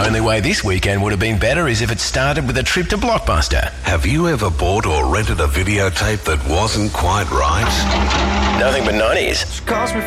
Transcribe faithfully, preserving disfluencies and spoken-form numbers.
only way this weekend would have been better is if it started with a trip to Blockbuster. Have you ever bought or rented a videotape that wasn't quite right? Nothing but nineties. Calls me